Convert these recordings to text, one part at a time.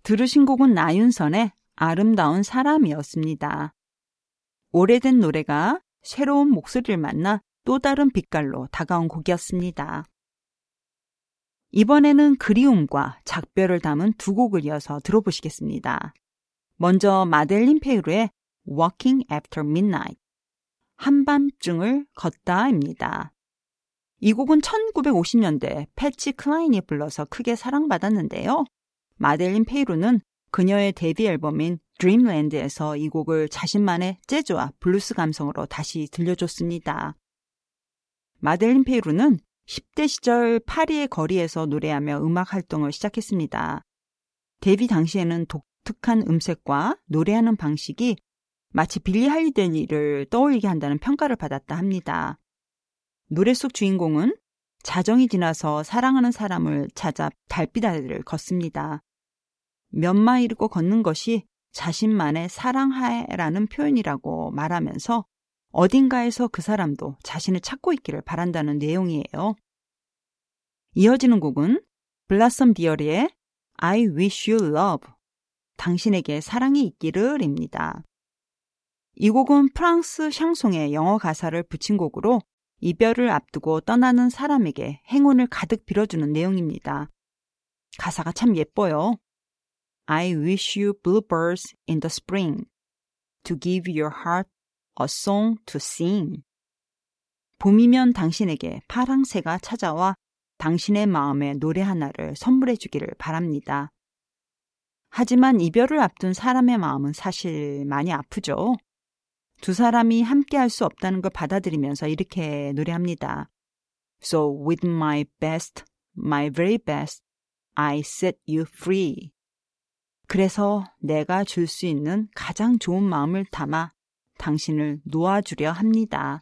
들으신 곡은 나윤선의 아름다운 사람이었습니다. 오래된 노래가 새로운 목소리를 만나 또 다른 빛깔로 다가온 곡이었습니다. 이번에는 그리움과 작별을 담은 두 곡을 이어서 들어보시겠습니다. 먼저 마델린 페이루의 Walking After Midnight, 한밤중을 걷다입니다. 이 곡은 1950년대 패치 클라인이 불러서 크게 사랑받았는데요. 마델린 페이루는 그녀의 데뷔 앨범인 드림랜드에서 이 곡을 자신만의 재즈와 블루스 감성으로 다시 들려줬습니다. 마델린 페이루는 10대 시절 파리의 거리에서 노래하며 음악 활동을 시작했습니다. 데뷔 당시에는 독특한 음색과 노래하는 방식이 마치 빌리 할리데이를 떠올리게 한다는 평가를 받았다 합니다. 노래 속 주인공은 자정이 지나서 사랑하는 사람을 찾아 달빛 아래를 걷습니다. 몇 마일이고 걷는 것이 자신만의 사랑하에라는 표현이라고 말하면서 어딘가에서 그 사람도 자신을 찾고 있기를 바란다는 내용이에요. 이어지는 곡은 블라썸 디어리의 I wish you love, 당신에게 사랑이 있기를입니다. 이 곡은 프랑스 샹송에 영어 가사를 붙인 곡으로 이별을 앞두고 떠나는 사람에게 행운을 가득 빌어주는 내용입니다. 가사가 참 예뻐요. I wish you bluebirds in the spring to give your heart a song to sing. 봄이면 당신에게 파랑새가 찾아와 당신의 마음에 노래 하나를 선물해 주기를 바랍니다. 하지만 이별을 앞둔 사람의 마음은 사실 많이 아프죠. 두 사람이 함께 할 수 없다는 걸 받아들이면서 이렇게 노래합니다. So with my best, my very best, I set you free. 그래서 내가 줄 수 있는 가장 좋은 마음을 담아 당신을 놓아주려 합니다.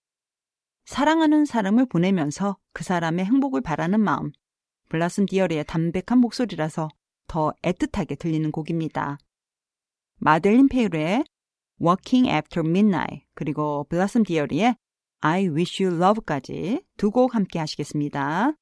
사랑하는 사람을 보내면서 그 사람의 행복을 바라는 마음, 블라썸 디어리의 담백한 목소리라서 더 애틋하게 들리는 곡입니다. 마델린 페이루의 Walking After Midnight, 그리고 블라썸 디어리의 I Wish You Love까지 두 곡 함께 하시겠습니다.